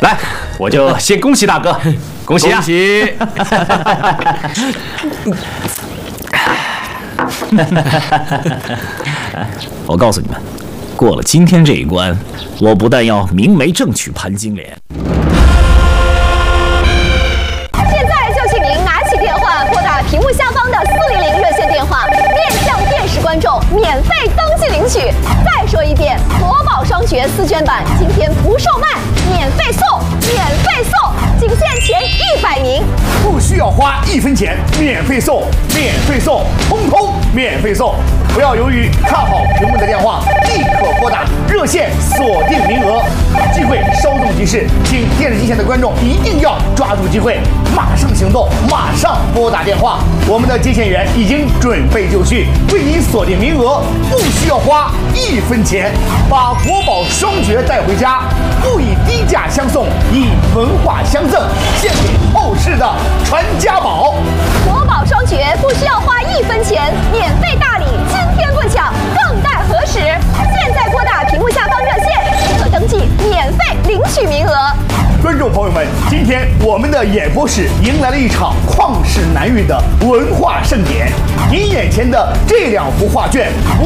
来，我就先恭喜大哥，恭喜啊！ 恭喜！ 我告诉你们，过了今天这一关，我不但要明媒正娶潘金莲。 现在就请您拿起电话，拨打屏幕下方的400热线电话，面向电视观众免费登记领取。再说一遍，国宝双绝4卷版今天不售卖，免费送，免费送，仅限前100名， 不需要花1分钱，免费送，免费送，通通免费送。不要犹豫，看好屏幕的电话，立刻拨打热线，锁定名额。机会稍纵即逝，请电视机前的观众一定要抓住机会，马上行动，马上拨打电话。我们的接线员已经准备就绪，为您锁定名额，不需要花1分钱，把国宝双绝带回家，不以低价相送，以文化相赠，献给后世的传家宝。 国宝双绝不需要花1分钱，免费大礼，今天不抢，更待何时？现在拨打屏幕下方热线，即可登记，免费领取名额。 观众朋友们，今天我们的演播室迎来了一场旷世难遇的文化盛典。您眼前的这2幅画卷。